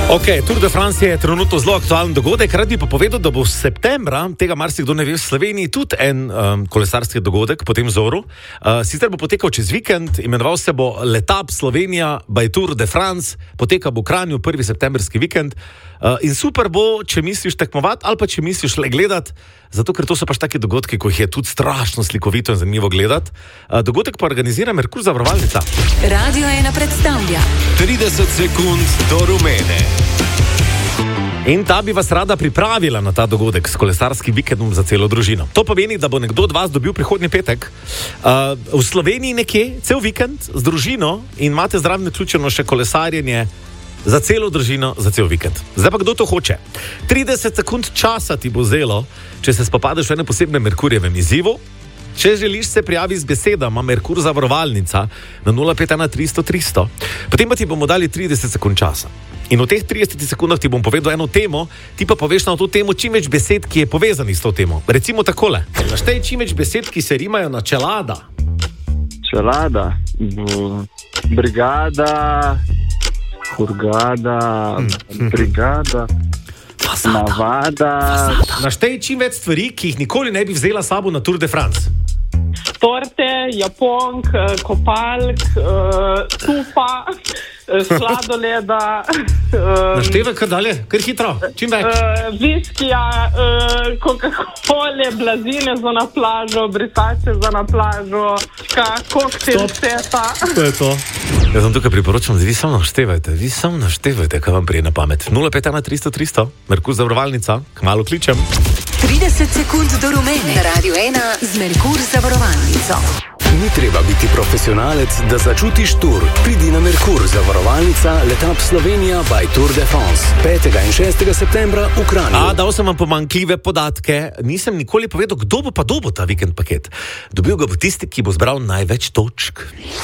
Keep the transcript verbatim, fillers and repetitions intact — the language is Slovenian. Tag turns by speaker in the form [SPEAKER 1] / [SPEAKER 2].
[SPEAKER 1] Ok, Tour de France je trenutno zelo aktualen dogodek, rad bi pa povedal, da bo septembra, tega marsikdo ne ve, v Sloveniji tudi en um, kolesarski dogodek po tem vzoru. Uh, sicer bo potekal čez vikend, imenoval se bo Letap Slovenija by Tour de France, poteka bo v Kranju prvi septembrski vikend. Uh, in super bo, če misliš tekmovati ali pa če misliš le gledati, zato ker to so pač taki dogodki, ko jih je tudi strašno slikovito in zanimivo gledati. Uh, dogodek pa organizira Merkur zavarovalnica.
[SPEAKER 2] Radio ena predstavlja
[SPEAKER 3] trideset sekund do rumene.
[SPEAKER 1] In ta bi vas rada pripravila na ta dogodek s kolesarskim vikendom za celo družino. To pomeni, da bo nekdo od vas dobil prihodnji petek uh, v Sloveniji nekje, cel vikend z družino in imate zraven vključeno še kolesarjenje za celo družino, za cel vikend. Zdaj pa kdo to hoče? trideset sekund časa ti bo vzelo, če se spopadeš v enem posebnem Merkurjevem izzivu. Če želiš, se prijavi z besedama Merkur zavarovalnica na nula pet ena tristo tristo. Potem pa ti bomo dali trideset sekund časa. In v teh tridesetih sekundah ti bom povedal eno temo, ti pa poveš na to temo čim več besed, ki je povezanih s to temo. Recimo takole. Naštej čim več besed, ki se rimajo na čelada.
[SPEAKER 4] Čelada, brigada, furgada, brigada, navada.
[SPEAKER 1] Naštej čim več stvari, ki jih nikoli ne bi vzela s sabo na Tour de France.
[SPEAKER 5] Torte, japonk, kopalk, tupa, sladoleda.
[SPEAKER 1] Naštevaj kar dalje, kar hitro, čim več.
[SPEAKER 5] Viskija, Coca-Cole, blazine za na plažo, brisače za na plažo, koktel seta.
[SPEAKER 1] To je to. Jaz vam tukaj priporočam, da vi samo naštevajte, vi samo naštevajte, kaj vam prije na pamet. nula pet ena tristo tristo, Merkur zavarovalnica, kmalu kličem.
[SPEAKER 2] trideset sekund do rumene na Radio ena z Merkur zavarovalnico.
[SPEAKER 3] Ni treba biti profesionalec, da začutiš tur. Pridi na Merkur zavarovalnica Letap Slovenija by Tour de France. petega in šestega septembra v Kranju.
[SPEAKER 1] A, dal sem vam pomanjkljive podatke. Nisem nikoli povedal, kdo bo pa dobil ta vikend paket. Dobil ga bo tisti, ki bo zbral največ točk.